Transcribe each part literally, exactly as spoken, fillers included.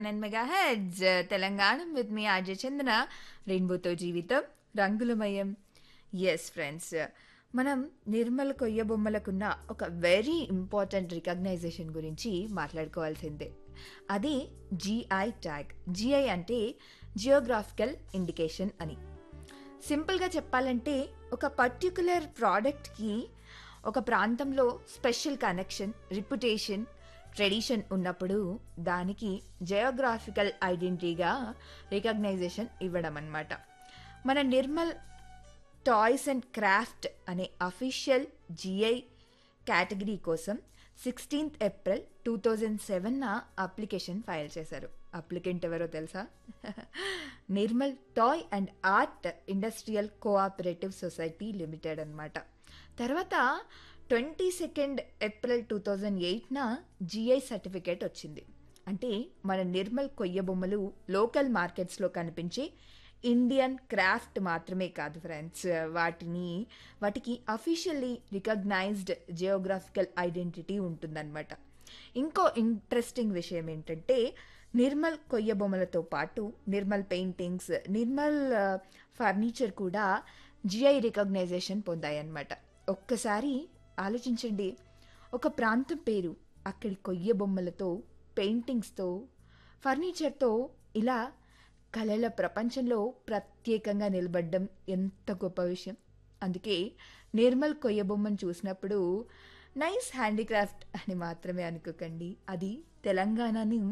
Nine mega heads Telangana with me RJ చందన రెయిన్బోతో జీవితం రంగులమయం. ఎస్ ఫ్రెండ్స్, మనం నిర్మల్ కొయ్య బొమ్మలకున్న ఒక వెరీ ఇంపార్టెంట్ రికగ్నైజేషన్ గురించి మాట్లాడుకోవాల్సిందే. అది జిఐ ట్యాగ్. జిఐ అంటే జియోగ్రాఫికల్ ఇండికేషన్ అని. సింపుల్గా చెప్పాలంటే ఒక పర్టిక్యులర్ ప్రోడక్ట్కి ఒక ప్రాంతంలో స్పెషల్ కనెక్షన్, రిప్యుటేషన్, ట్రెడిషన్ ఉన్నప్పుడు దానికి జియోగ్రాఫికల్ ఐడెంటిటీగా రికగ్నైజేషన్ ఇవ్వడం అన్నమాట. మన నిర్మల్ టాయ్స్ అండ్ క్రాఫ్ట్ అనే అఫీషియల్ జిఐ కేటగిరీ కోసం sixteenth April two thousand సెవెన్న application file చేశారు. అప్లికెంట్ ఎవరో తెలుసా? Nirmal toy and art industrial cooperative society limited అన్నమాట. తర్వాత twenty second April two thousand ఎయిట్న GI certificate వచ్చింది. అంటే మన నిర్మల్ కొయ్య బొమ్మలు లోకల్ మార్కెట్స్లో కనిపించే ఇండియన్ క్రాఫ్ట్ మాత్రమే కాదు ఫ్రెండ్స్, వాటిని వాటికి అఫీషియల్లీ రికగ్నైజ్డ్ జియోగ్రాఫికల్ ఐడెంటిటీ ఉంటుందన్నమాట. ఇంకో ఇంట్రెస్టింగ్ విషయం ఏంటంటే నిర్మల్ కొయ్య బొమ్మలతో పాటు నిర్మల్ పెయింటింగ్స్, నిర్మల్ ఫర్నిచర్ కూడా జిఐ రికగ్నైజేషన్ పొందాయన్నమాట. ఒక్కసారి ఆలోచించండి, ఒక ప్రాంతం పేరు అక్కడి కొయ్య బొమ్మలతో, పెయింటింగ్స్తో, ఫర్నిచర్తో ఇలా కళల ప్రపంచంలో ప్రత్యేకంగా నిలబడ్డం ఎంత గొప్ప విషయం. అందుకే నిర్మల్ కొయ్య బొమ్మను చూసినప్పుడు నైస్ హ్యాండీక్రాఫ్ట్ అని మాత్రమే అనుకోకండి, అది తెలంగాణని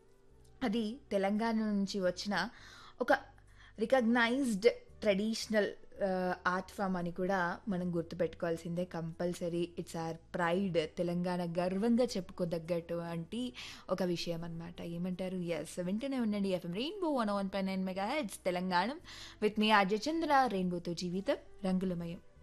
అది తెలంగాణ నుంచి వచ్చిన ఒక రికగ్నైజ్డ్ ట్రెడిషనల్ ఆర్ట్ ఫామ్ అని కూడా మనం గుర్తుపెట్టుకోవాల్సిందే compulsory. It's are pride, Telangana గర్వంగా చెప్పుకోదగ్గటువంటి ఒక విషయం అనమాట. ఏమంటారు? ఎస్, వింటూనే ఉండండి FM rainbow one one point nine mega heads Telangana with me RJ చంద్ర రెయిన్బోతో జీవితం రంగులమయం.